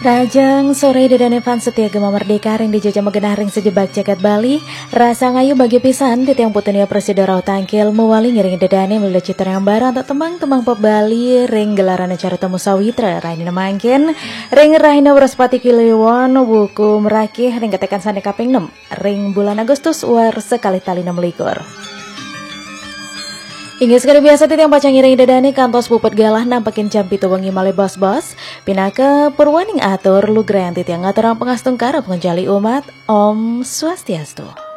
Rajang sore dedane fan setia gema merdeka ring dijajah megenah ring sejebak jagat Bali. Rasa ngayu bagi pisan titiang putunia presiden rau tangkil mewali ngiring dedane melalui citra yang barang tak temang-temang pep Bali ring gelaran acara temu sawitra raina mangkin ring raina waraspati kiliwon buku merakih ring ketekan sane kaping 6 ring bulan Agustus war sekali tali 6 likur. Hingga sekali biasa titiang pacang ngiring dedane kantos pupet galah nampakin jam pitu wengi male bos-bos pinaka perwaning atur lu grand titiang ngaturang pengastung karep ngenjali umat Om Swastiastu.